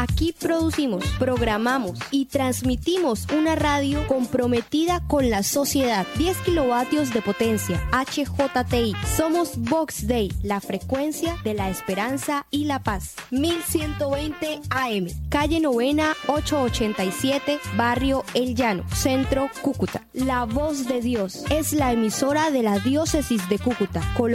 Aquí producimos, programamos y transmitimos una radio comprometida con la sociedad. 10 kilovatios de potencia, HJTI. Somos Vox Day, la frecuencia de la esperanza y la paz. 1120 AM, calle Novena 887, barrio El Llano, Centro, Cúcuta. La Voz de Dios es la emisora de la Diócesis de Cúcuta, Colombia.